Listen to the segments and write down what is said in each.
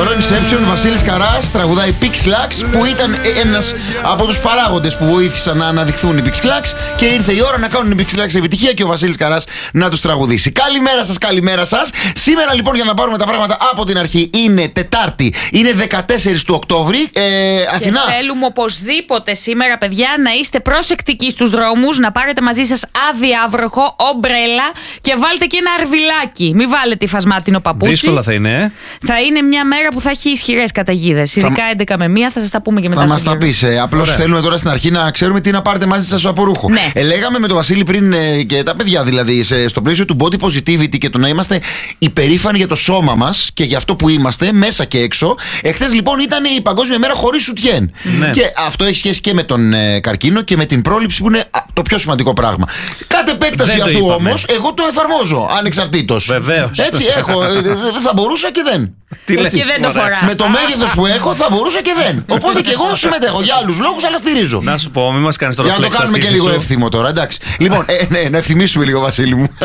φοβερό Inception, Βασίλης Καράς τραγουδάει Pixlax, που ήταν ένας από τους παράγοντες που βοήθησαν να αναδειχθούν οι Pixlax, και ήρθε η ώρα να κάνουν οι Pixlax επιτυχία και ο Βασίλης Καράς να τους τραγουδήσει. Καλημέρα σας, καλημέρα σας. Σήμερα λοιπόν, για να πάρουμε τα πράγματα από την αρχή, είναι Τετάρτη, είναι 14 του Οκτώβρη, Αθηνά. Και θέλουμε οπωσδήποτε σήμερα, παιδιά, να είστε προσεκτικοί στους δρόμους, να πάρετε μαζί σας αδιάβροχο, ομπρέλα και βάλτε και ένα αρβιλάκι. Μην βάλετε υφασμάτινο παπούτσι. Δύσκολα θα είναι. Θα είναι μια μέρα που θα έχει ισχυρές καταιγίδες. Ειδικά 11 με 1, θα σας τα πούμε και μετά. Θα μας τα πεις. Απλώς θέλουμε τώρα στην αρχή να ξέρουμε τι να πάρετε μαζί σας από ρούχο. Ναι. Λέγαμε με τον Βασίλη πριν, και τα παιδιά δηλαδή, στο πλαίσιο του body positivity και το να είμαστε υπερήφανοι για το σώμα μας και για αυτό που είμαστε μέσα και έξω. Εχθές λοιπόν ήταν η Παγκόσμια Μέρα χωρίς σουτιέν. Ναι. Και αυτό έχει σχέση και με τον καρκίνο και με την πρόληψη, που είναι το πιο σημαντικό πράγμα. Κατ' επέκταση αυτού όμως, εγώ το εφαρμόζω ανεξαρτήτως. Βεβαίως. Έτσι έχω. Θα μπορούσα και δεν. Και δεν το φοράς. Με το μέγεθος που έχω θα μπορούσα και δεν. Οπότε και εγώ συμμετέχω για άλλους λόγους, αλλά στηρίζω. Να σου πω, μην μας κάνεις τώρα φλέξ. Για να το κάνουμε και λίγο ευθύμο τώρα, εντάξει. Λοιπόν, να ευθυμίσουμε λίγο, Βασίλη μου.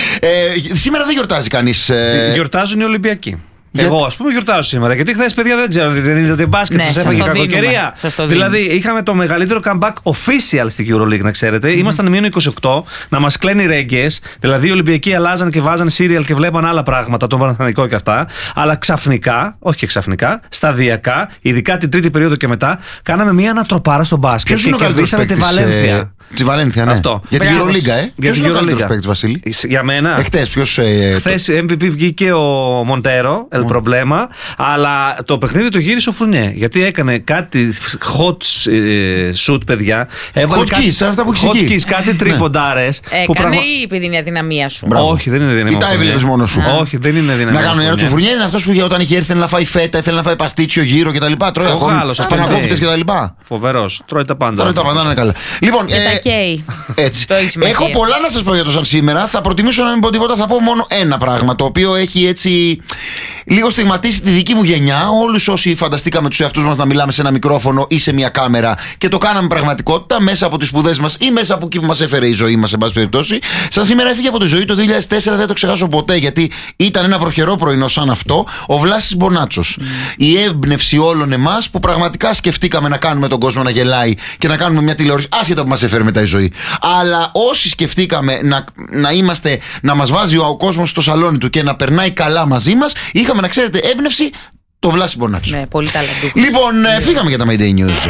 Σήμερα δεν γιορτάζει κανείς. Γιορτάζουν οι Ολυμπιακοί. Εγώ, ας πούμε, γιορτάζω σήμερα. Γιατί χθες, παιδιά, δεν ξέρω, δεν είδατε μπάσκετ, σας έφαγε η κακοκαιρία. Δηλαδή, είχαμε το μεγαλύτερο comeback official στην EuroLeague, να ξέρετε. Ήμασταν μείον 28, να μας κλαίνει ρέγγες. Δηλαδή, οι Ολυμπιακοί αλλάζαν και βάζαν σύριαλ και βλέπαν άλλα πράγματα, τον Παναθηναϊκό και αυτά. Αλλά ξαφνικά, όχι και ξαφνικά, σταδιακά, ειδικά την τρίτη περίοδο και μετά, κάναμε μια ανατροπάρα στο μπάσκετ. Ποιος είναι ο καλύτερος παίκτης? Τη Βαλένθια, ναι. Αυτό. Για την EuroLeague, Ποιος είναι ο καλύτερος παίκτης, Βασίλη? Για μένα. Χθες MVP βγήκε ο Μοντέρο, El Problema, αλλά το παιχνίδι το γύρισε ο Φουρνιέ. Γιατί έκανε κάτι hot shoot, παιδιά. Hot keys, κάτι τρίποντάρες. Έκανε ή επειδή είναι αδυναμία σου? Όχι, δεν είναι αδυναμία. Ή τα έβλεπες μόνο σου? Όχι, δεν είναι αδυναμία. Να κάνω μια ερώτηση. Ο Φουρνιέ είναι αυτός που όταν είχε έρθει να φάει φέτα, ήθελε να φάει παστίτσιο γύρω κτλ. Τρώει απανακόφτες κτλ. Φοβερός. Τρώει τα πάντα. Τρώει τα πάντα, είναι καλά. Λοιπόν, έτσι. Έχω πολλά να σας πω για το σαν σήμερα. Θα προτιμήσω να μην πω τίποτα. Θα πω μόνο ένα πράγμα, το οποίο έχει έτσι λίγο στιγματίσει τη δική μου γενιά. Όλους όσοι φανταστήκαμε τους εαυτούς μας να μιλάμε σε ένα μικρόφωνο ή σε μια κάμερα και το κάναμε πραγματικότητα μέσα από τις σπουδές μας ή μέσα από εκεί που μας έφερε η ζωή μας, σε πάση περιπτώσει. Σαν σήμερα έφυγε από τη ζωή το 2004, δεν το ξεχάσω ποτέ, γιατί ήταν ένα βροχερό πρωινό σαν αυτό, ο Βλάσης Μπονάτσος. Η έμπνευση όλων εμάς που πραγματικά σκεφτήκαμε να κάνουμε τον κόσμο να γελάει και να κάνουμε μια τηλεόραση, άσχετα που μας έφερε μετά η ζωή. Αλλά όσοι σκεφτήκαμε να μας βάζει ο κόσμος στο σαλόνι του και να περνάει καλά μαζί μας, είχαμε, να ξέρετε, έμπνευση το Βλάση Μπονάτσο. Ναι, πολύ ταλαντούχος. Λοιπόν, φύγαμε για τα Mayday News.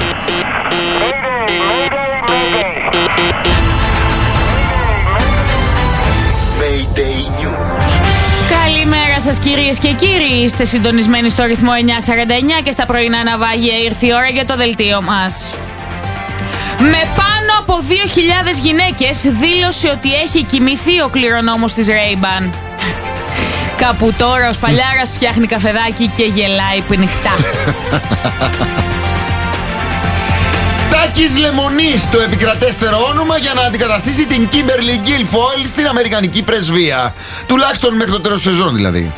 Mayday News. Καλημέρα σας, κυρίες και κύριοι. Είστε συντονισμένοι στο ρυθμό 949 και στα πρωινά ναυάγια ήρθε η ώρα για το δελτίο μας. Με πάνω από 2.000 γυναίκες δήλωσε ότι έχει κοιμηθεί ο κληρονόμος της Ray-Ban. Κάπου τώρα ο Σπαλιάρας φτιάχνει καφεδάκι και γελάει πνιχτά. Τάκης Λεμονής, το επικρατέστερο όνομα για να αντικαταστήσει την Kimberly Guilfoyle στην Αμερικανική πρεσβεία. Τουλάχιστον μέχρι το τέλος της σεζόν δηλαδή.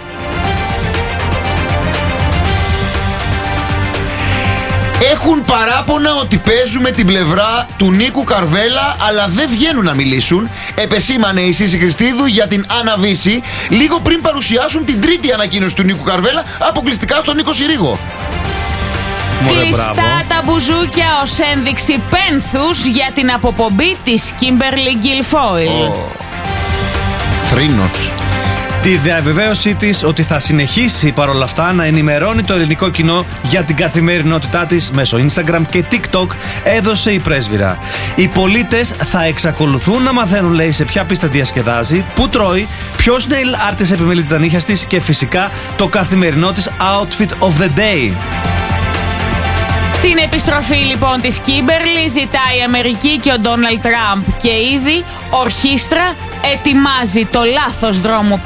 Έχουν παράπονα ότι παίζουμε την πλευρά του Νίκου Καρβέλα, αλλά δεν βγαίνουν να μιλήσουν. Επεσήμανε η Σύση Χριστίδου για την Άννα Βύση λίγο πριν παρουσιάσουν την τρίτη ανακοίνωση του Νίκου Καρβέλα αποκλειστικά στον Νίκο Συρίγο. Κλειστά τα μπουζούκια ως ένδειξη πένθους για την αποπομπή της Kimberly Guilfoyle. Θρήνος. Τη διαβεβαίωσή της ότι θα συνεχίσει παρόλα αυτά να ενημερώνει το ελληνικό κοινό για την καθημερινότητά της μέσω Instagram και TikTok έδωσε η πρέσβυρα. Οι πολίτες θα εξακολουθούν να μαθαίνουν, λέει, σε ποια πίστα διασκεδάζει, που τρώει, ποιος nail artist επιμελεί τα νύχια της και φυσικά το καθημερινό της outfit of the day. Την επιστροφή λοιπόν της Kimberly ζητάει η Αμερική και ο Ντόναλντ Τραμπ και ήδη ορχήστρα ετοιμάζει το λάθος δρόμο